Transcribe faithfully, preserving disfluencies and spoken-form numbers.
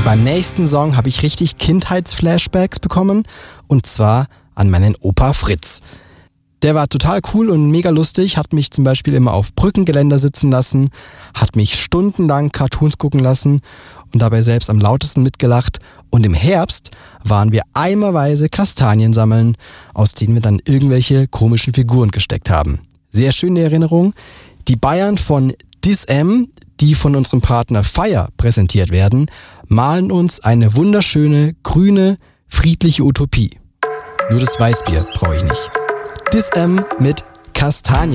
Beim nächsten Song habe ich richtig Kindheitsflashbacks bekommen, und zwar an meinen Opa Fritz. Der war total cool und mega lustig, hat mich zum Beispiel immer auf Brückengeländer sitzen lassen, hat mich stundenlang Cartoons gucken lassen und dabei selbst am lautesten mitgelacht. Und im Herbst waren wir eimerweise Kastanien sammeln, aus denen wir dann irgendwelche komischen Figuren gesteckt haben. Sehr schöne Erinnerung. Die Bayern von Dis-M, die von unserem Partner Fire präsentiert werden, malen uns eine wunderschöne, grüne, friedliche Utopie. Nur das Weißbier brauche ich nicht. Dis-M mit Kastanien.